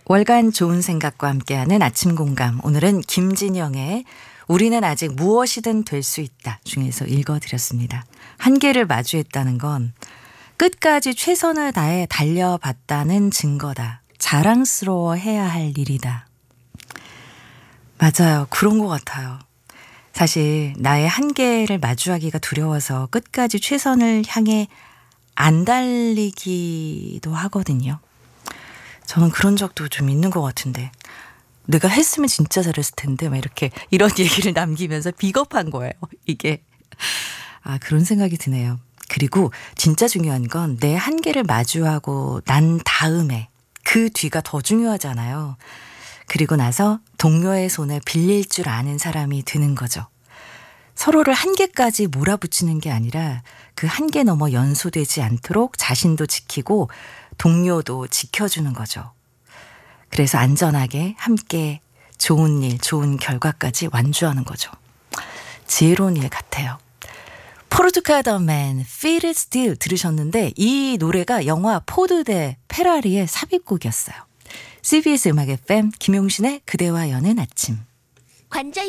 월간 좋은 생각과 함께하는 아침 공감. 오늘은 김진영의 우리는 아직 무엇이든 될 수 있다 중에서 읽어드렸습니다. 한계를 마주했다는 건 끝까지 최선을 다해 달려봤다는 증거다. 자랑스러워해야 할 일이다. 맞아요. 그런 것 같아요. 사실 나의 한계를 마주하기가 두려워서 끝까지 최선을 향해 안 달리기도 하거든요. 저는 그런 적도 좀 있는 것 같은데 내가 했으면 진짜 잘했을 텐데 막 이렇게 이런 얘기를 남기면서 비겁한 거예요. 이게 그런 생각이 드네요. 그리고 진짜 중요한 건 내 한계를 마주하고 난 다음에 그 뒤가 더 중요하잖아요. 그리고 나서 동료의 손을 빌릴 줄 아는 사람이 되는 거죠. 서로를 한계까지 몰아붙이는 게 아니라 그 한계 넘어 연소되지 않도록 자신도 지키고 동료도 지켜주는 거죠. 그래서 안전하게 함께 좋은 일, 좋은 결과까지 완주하는 거죠. 지혜로운 일 같아요. 포르투카더맨 Feel It Still 들으셨는데 이 노래가 영화 포드 대 페라리의 삽입곡이었어요. CBS 음악 FM 김용신의 그대와 여는 아침. 관절